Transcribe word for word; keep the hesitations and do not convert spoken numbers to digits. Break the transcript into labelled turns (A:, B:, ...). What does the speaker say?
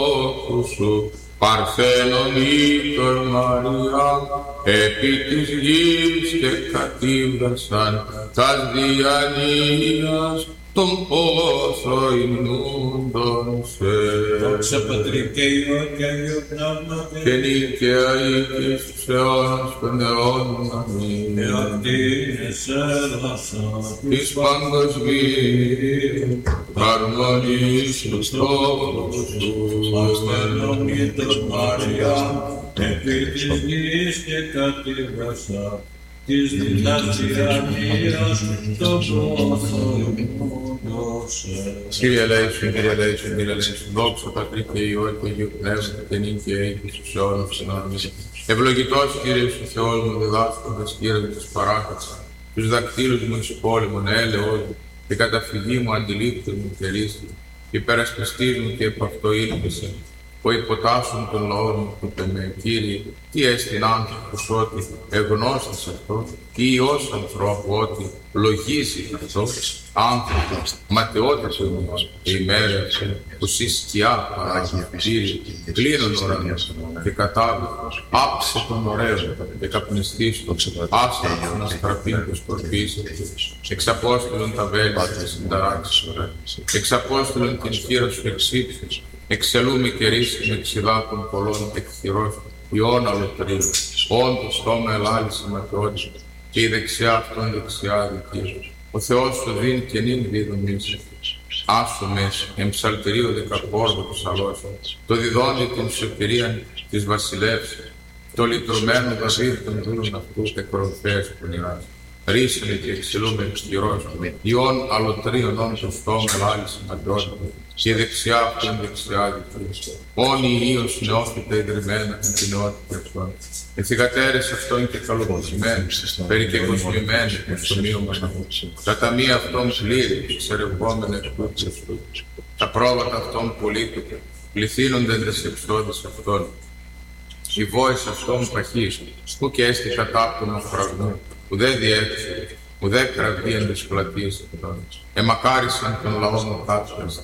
A: σου, Παρθένον ήτωρ Μαρία, επί της γης και κατήβρασαν τας διανοίας των πόθο υμνούντων σε.
B: Δόξα Πατρί και Υιό και Αγίο Πνεύματι,
A: Και νίκαια ή και στους αιώνας των αιώνων. Αμήν.
B: εαυτήνες έλασαν
A: Της παγκοσμίου χαρμονής του στόχου σου.
B: Παρθένον ήτωρ Μαρία, επί της γης και κατήβρασαν της διανοίας των πόθο υμνούντων σε.
A: Κύριε ελέησον, Κύριε ελέησον, Κύριε ελέησον, δόξα Πατρί και Υιό και Αγίου Πνεύματι, και νίκαια ή και στους αιώνας των αιώνων. Ευλογητός Κύριος ο Θεός μου, διδάσκοντας Κύριε μου της παράκατσα, τους δακτύλους μου εις πόλεμον, έλεος μου, και καταφυγή μου αντιλήπτων μου και λύστη, υπερασπιστής μου και επ' αυτό ήλπισε, που υποτάσσουν τον λαό μου που είπε με, Κύριε, τι έστειν άνθρωπος ότι εγνώστης αυτό, ή Υιός ανθρώπου ότι λογίζει αυτό, άνθρωπος, ματαιότης όμως, και ημέρες, που σύ σκιά παράγει, Κύριε, κλείνον ουρανός και κατάβηκος, άψε τον ωραίο και καπνιστής του, άστρα να στραπήν και σκορπίσει, εξαπόστηλον τα βέλη και συνταράξεις, εξαπόστηλον την χείρα σου εξήψεις, εξελούμε και ρίσκει με ξηδάκων πολλών εκχειρός, ιών αλωτρίου, όντως στόμα ελάλησε ματαιότης, και η δεξιά αυτόν δεξιά δική. Ο Θεός σου δίνει και νυν διδομήσει. Άσου μες, εμψαλτερίου δεκαπόρδο του σαλώσου, το διδώνει την σωτηρία της βασιλεύσης, το λυτρωμένο Δαβίδ των δούλων αυτού και κοροφές πονηράς. Ρίσινε και εξηλούμε εξχειρός, ιών αλωτρίων όν το στόμα ελάλησε ματαιότητα, και η δεξιά αυτόν δεξιά δική. Όνοι Υιός νεόφυτα ιδρυμένα με την νεότητα αυτών. Εθιγατέρες αυτών και καλοποσημένοι, περικεκοσμημένοι στο μείωμα αυτού. Τα ταμεία αυτών πλήρη και εξερευνόμενα εκ τούτου αυτού. Τα πρόβατα αυτών πολίτικα, πληθύνονται εντες εξόδες αυτών. Η βόης αυτών παχής, που και έστι κατάπτωμα φραγμού, που δεν διέξερε, που δεν κρατεί εντες πλατείες αυτών. Εμακάρισαν τον λαό μου κάψοντας.